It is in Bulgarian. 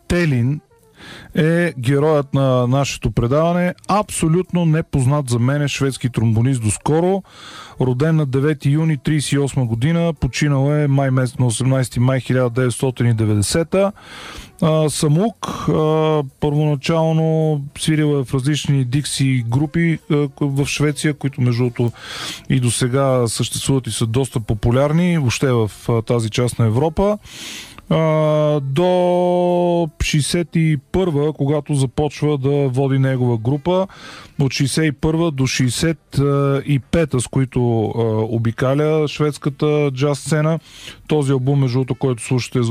Телин е героят на нашето предаване. Абсолютно непознат за мен шведски тромбонист доскоро. Роден на 9 юни 1938 година. Починал е на 18 май 1990. Самук. Първоначално свирил е в различни дикси групи в Швеция, които между другото и до сега съществуват и са доста популярни, въобще в тази част на Европа. До 61-а, когато започва да води негова група, от 61-а до 65-та, с които обикаля шведската джаз сцена. Този албум, между другото, който слушате,